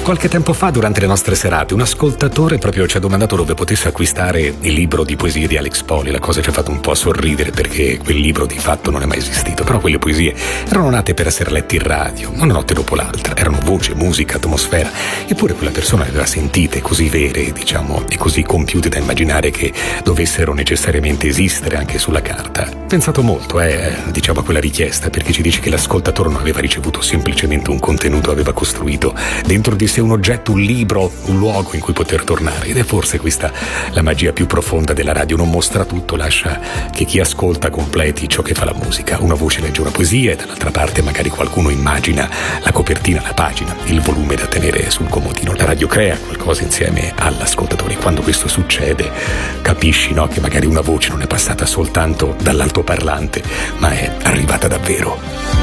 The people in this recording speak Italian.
qualche tempo fa, durante le nostre serate, un ascoltatore proprio ci ha domandato dove potesse acquistare il libro di poesie di Alex Poli. La cosa ci ha fatto un po' sorridere, perché quel libro di fatto non è mai esistito, però quelle poesie erano nate per essere lette in radio, una notte dopo l'altra, erano voce, musica, atmosfera, eppure quella persona le aveva sentite così vere, diciamo, e così compiute da immaginare che dovessero necessariamente esistere anche sulla carta. Ho pensato molto, diciamo, a quella richiesta, perché ci dice che l'ascoltatore non aveva ricevuto semplicemente un contenuto, aveva costruito dentro di sé un oggetto, un libro, un luogo in cui poter tornare, ed è forse questa la magia più profonda della radio. Non mostra tutto, lascia che chi ascolta completi ciò che fa la musica. Una voce legge una poesia e dall'altra parte magari qualcuno immagina la copertina, la pagina, il volume da tenere sul comodino. La radio crea qualcosa insieme all'ascoltatore. Quando questo succede capisci, no, che magari una voce non è passata soltanto dall'altoparlante, ma è arrivata davvero.